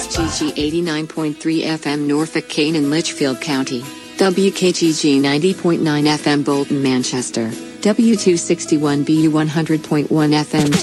WSGG 89.3 FM Norfolk, Kane and Litchfield County, WKGG 90.9 FM Bolton, Manchester, W261BU 100.1 FM